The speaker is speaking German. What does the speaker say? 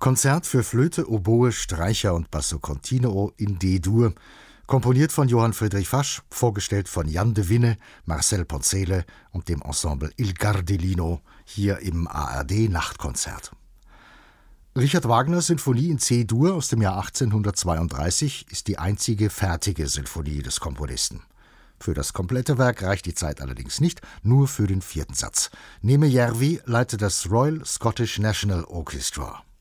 Konzert für Flöte, Oboe, Streicher und Basso Continuo in D-Dur, komponiert von Johann Friedrich Fasch, vorgestellt von Jan de Winne, Marcel Poncele und dem Ensemble Il Gardellino, hier im ARD-Nachtkonzert. Richard Wagners Sinfonie in C-Dur aus dem Jahr 1832 ist die einzige fertige Sinfonie des Komponisten. Für das komplette Werk reicht die Zeit allerdings nicht, nur für den 4. Satz. Neme Järvi leitet das Royal Scottish National Orchestra.